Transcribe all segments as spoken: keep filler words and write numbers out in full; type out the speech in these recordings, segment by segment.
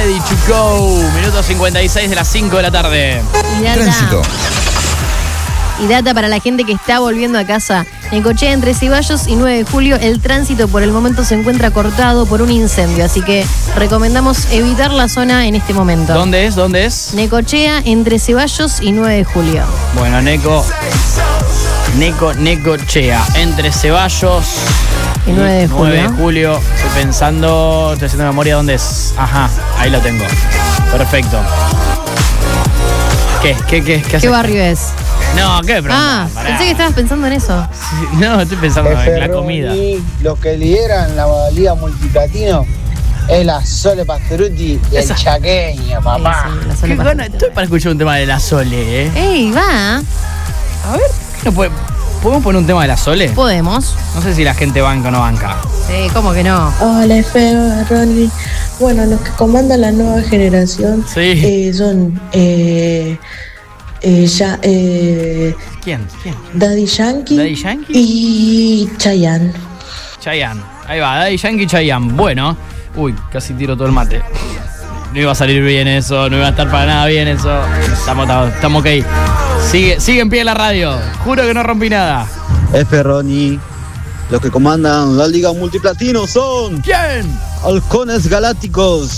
Ready to Go. Minuto cincuenta y seis de las cinco de la tarde. Y data, Tránsito. y data para la gente que está volviendo a casa. En Necochea, entre Ceballos y nueve de julio, el tránsito por el momento se encuentra cortado por un incendio. Así que recomendamos evitar la zona en este momento. ¿Dónde es? ¿Dónde es? Necochea, entre Ceballos y nueve de julio. Bueno, Neco. Neco, Necochea. Entre Ceballos Y nueve de julio. nueve de julio. Estoy pensando. Estoy haciendo memoria dónde es. Ajá, ahí lo tengo. Perfecto. ¿Qué? ¿Qué, qué, qué ¿Qué haces? barrio es? No, ¿qué pregunta? Ah, Pará. pensé que estabas pensando en eso. Sí, no, estoy pensando en la comida. Y los que lideran la modalidad multiplatino es la Sole Pastoruti y Esa. el chaqueño, papá. Sí, sí, la Qué Sole gana- Pastoruti. Estoy para escuchar un tema de la Sole, ¿eh? ¡Ey, va! A ver, ¿qué no puede- ¿podemos poner un tema de la Sole? Podemos. No sé si la gente banca o no banca. Sí, ¿cómo que no? Hola, Feo, Ronnie. Bueno, los que comandan la nueva generación Sí. eh, son eh, eh, ya, eh, ¿Quién? ¿Quién? Daddy Yankee, ¿Daddy Yankee? y Chayanne. Chayanne. Ahí va, Daddy Yankee y Chayanne. Bueno. Uy, casi tiro todo el mate. No iba a salir bien eso, no iba a estar para nada bien eso. Estamos, estamos ok. Sigue, sigue en pie la radio. Juro que no rompí nada. F. Ronnie, los que comandan la Liga Multiplatino son ¿Quién? Halcones Galácticos.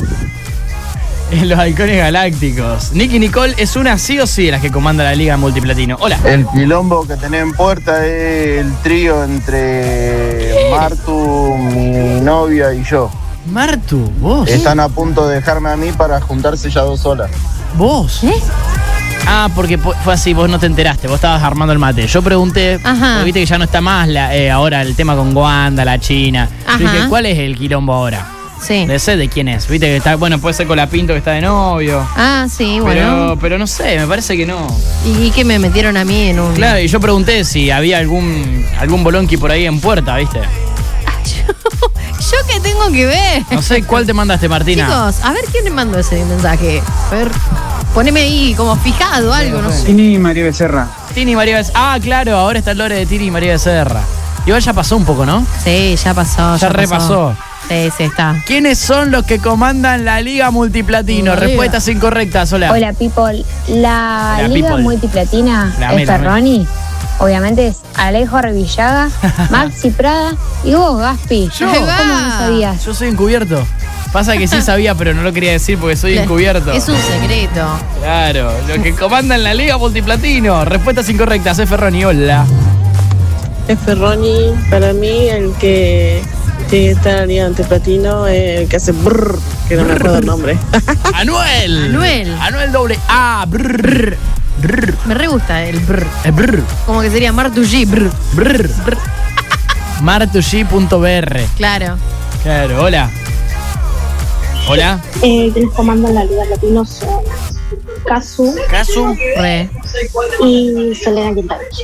En los halcones galácticos. Nicky Nicole es una sí o sí de las que comanda la Liga Multiplatino. Hola. El quilombo que tenés en puerta es el trío entre Martu, mi novia y yo. Martu, vos. Están a punto de dejarme a mí para juntarse ya dos solas. ¿Vos? ¿Eh? Ah, porque po- fue así, vos no te enteraste, vos estabas armando el mate. Yo pregunté, Ajá. porque viste que ya no está más la, eh, ahora el tema con Wanda, la China. Ajá. Yo dije, ¿cuál es el quilombo ahora? Sí. De sé de quién es. Viste que está, bueno, puede ser con la Pinto que está de novio. Ah, sí, bueno. Pero, pero no sé, me parece que no. ¿Y qué me metieron a mí en un...? Claro, y yo pregunté si había algún algún bolonqui por ahí en puerta, ¿viste? ¿Yo qué tengo que ver? No sé cuál te mandaste, Martina. Chicos, a ver quién me mandó ese mensaje. A ver, poneme ahí como fijado algo, no sé. Tini María Becerra. Tini y María Becerra. Ah, claro, ahora está el lore de Tini y María Becerra. Igual ya pasó un poco, ¿no? Sí, ya pasó. Ya repasó. Sí, sí, está. ¿Quiénes son los que comandan la Liga Multiplatino? Hola. Respuestas incorrectas, hola. Hola, people. La Hola, Liga people. Multiplatina La es mera, Ferroni. Obviamente es Alejo Revillaga, Maxi Prada y vos, Gaspi. Yo. ¿Cómo no sabías? Yo soy encubierto. Pasa que sí sabía, pero no lo quería decir porque soy encubierto. Es un secreto. Claro, los que comandan la Liga Multiplatino. Respuestas incorrectas, F. Ronnie, hola. F. Ronnie, para mí, el que tiene que estar en la Liga Antiplatino es el que hace brrr, que no me acuerdo el nombre. Anuel. Anuel. Anuel doble A. Brr. Brr. Me re gusta el brr. Eh, brr. Como que sería Martuji, brr. Brr. Brr. martushi punto b r. Claro. Claro, hola. Hola. Eh, quienes comandan la Liga Latino son Kazu Casu. Re. y Selena Quintanilla.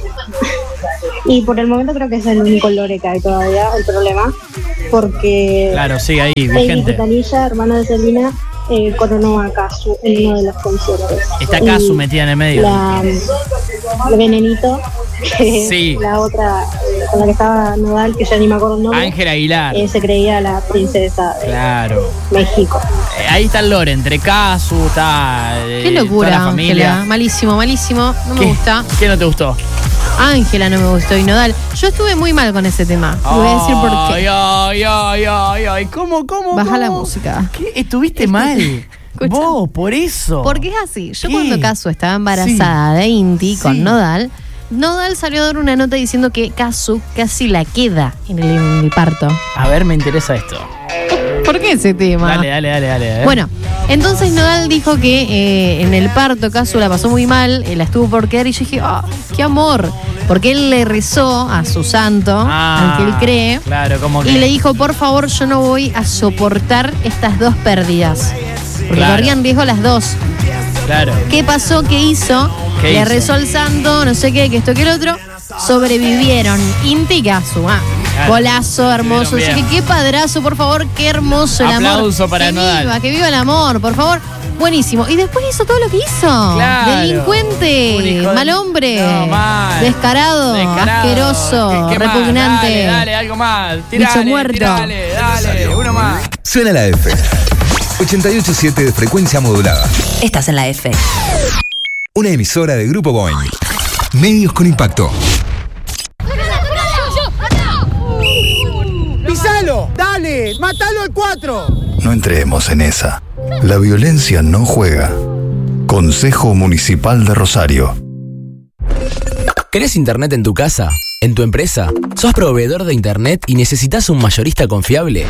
Y por el momento creo que es el único lore que hay todavía, el problema, porque Claro, sigue ahí, Selena vigente. Quintanilla, hermana de Selena, eh, coronó a Kazu en uno de los conciertos. Está Y Casu metida en el medio. La, la Venenito, que Sí. es la otra eh, con la que estaba Nodal, que ya ni me acuerdo el nombre, Ángel Aguilar. eh, se creía la princesa de Claro. México. Eh, ahí está el lore, entre Casu, está. eh, Qué toda locura, la familia. Ángela. Malísimo, malísimo. No me ¿Qué? gusta. ¿Qué no te gustó? Ángela no me gustó y Nodal. Yo estuve muy mal con ese tema. Te voy a decir por Ay, qué. ay, ay, ay, ay. ¿Cómo, cómo? Baja cómo? la música. ¿Qué? ¿Estuviste mal? Escucha. Vos, por eso. Porque es así. Yo ¿Qué? cuando Casu estaba embarazada de Inti Sí. con Nodal, Nodal salió a dar una nota diciendo que Casu casi la queda en el, en el parto. A ver, me interesa esto. ¿Por qué ese tema? Dale, dale, dale, dale. eh. Bueno, entonces Nodal dijo que eh, en el parto Casu la pasó muy mal, eh, la estuvo por quedar y yo dije, ¡ah, qué amor! Porque él le rezó a su santo, Ah, al que él cree, Claro, como que. y le dijo, por favor, yo no voy a soportar estas dos pérdidas. Porque Claro. corrían riesgo las dos. Claro. ¿Qué pasó? ¿Qué hizo? ¿Qué Le hizo? rezó al santo, no sé qué, que esto, que el otro. Sobrevivieron. Inti y Casu, ah. Claro. Golazo, hermoso. Estuvieron Así que bien. qué padrazo, por favor, qué hermoso el amor. Aplauso para que Nodal. viva, que viva el amor, por favor. Buenísimo. Y después hizo todo lo que hizo. Claro. Delincuente, Un hijo de- mal hombre, No, mal. descarado, Descarado. asqueroso, ¿Qué- qué más? repugnante. Dale, dale, algo más. Bicho Tirale, muerto. tirale, dale, uno más. Suena la F. ochenta y ocho punto siete de frecuencia modulada. Estás en la F. Una emisora de Grupo Boing. Medios con impacto. ¡Pisalo! ¡Dale! ¡Mátalo al cuatro! No entremos en esa. La violencia no juega. Consejo Municipal de Rosario. ¿Querés internet en tu casa? ¿En tu empresa? ¿Sos proveedor de internet y necesitas un mayorista confiable?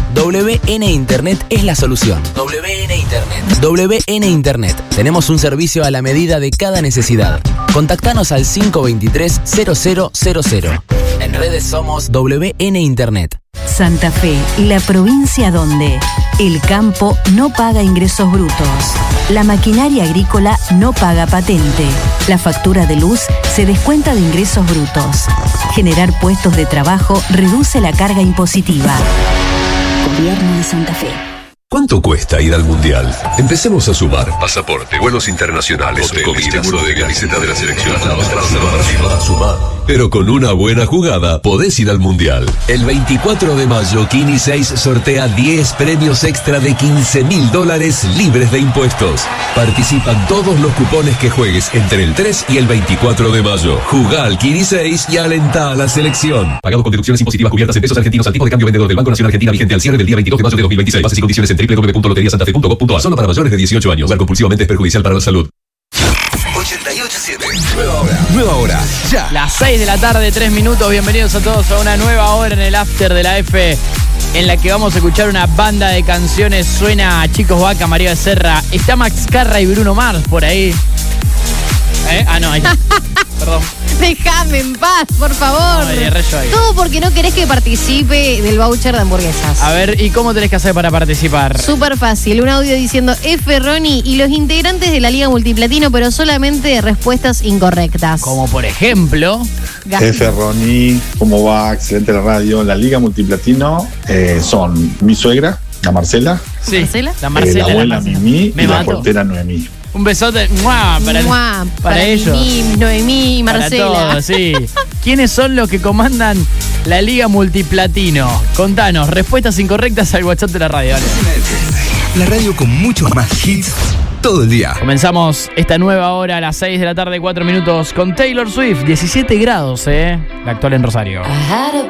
W N Internet es la solución. W N Internet. W N Internet. Tenemos un servicio a la medida de cada necesidad. Contactanos al cinco dos tres, cero cero cero cero. En redes somos W N Internet. Santa Fe, la provincia donde el campo no paga ingresos brutos, la maquinaria agrícola no paga patente, la factura de luz se descuenta de ingresos brutos. Generar puestos de trabajo reduce la carga impositiva. Gobierno de Santa Fe. ¿Cuánto cuesta ir al Mundial? Empecemos a sumar. Pasaporte, vuelos internacionales, comida, seguro de camiseta de la selección. Sumar, sumar. Pero con una buena jugada podés ir al Mundial. El veinticuatro de mayo, Kini seis sortea diez premios extra de quince mil dólares libres de impuestos. Participan todos los cupones que juegues entre el tres y el veinticuatro de mayo. Jugá al Kini seis y alentá a la selección. Pagado con deducciones impositivas cubiertas en pesos argentinos al tipo de cambio vendedor del Banco Nacional Argentina vigente al cierre del día veintidós de mayo de dos mil veintiséis. Bases y condiciones en doble u doble u doble u punto lotería santa fe punto gov punto a r. Solo para mayores de dieciocho años. Jugar compulsivamente es perjudicial para la salud. ochenta y ocho punto siete. Nueva hora. Nueva hora. Ya. Las seis de la tarde, tres minutos. Bienvenidos a todos a una nueva hora en el After de la F, en la que vamos a escuchar una banda de canciones. Suena a Chicos Vaca, María Becerra. Está Max Carra y Bruno Mars por ahí. ¿Eh? Ah, no, ahí está. Perdón. Déjame en paz, por favor. No, le rayo ahí. Todo porque no querés que participe del voucher de hamburguesas. A ver, ¿y cómo tenés que hacer para participar? Súper fácil, un audio diciendo F. Ronnie y los integrantes de la Liga Multiplatino, pero solamente respuestas incorrectas. Como por ejemplo... F. Ronnie, ¿cómo va? Excelente la radio. La Liga Multiplatino eh, son mi suegra, la Marcela. Sí, ¿Marcela? La Marcela. Eh, la abuela la Marcela. Mimi Me y mató. la portera Noemí. Un besote ¡mua! para, Mua, para, para ellos. Mimi, Noemí y Marcela. Para todos, sí. ¿Quiénes son los que comandan la Liga Multiplatino? Contanos, respuestas incorrectas al WhatsApp de la radio. Dale. La radio con muchos más hits todo el día. Comenzamos esta nueva hora a las seis de la tarde, cuatro minutos, con Taylor Swift. diecisiete grados, ¿eh? La actual en Rosario.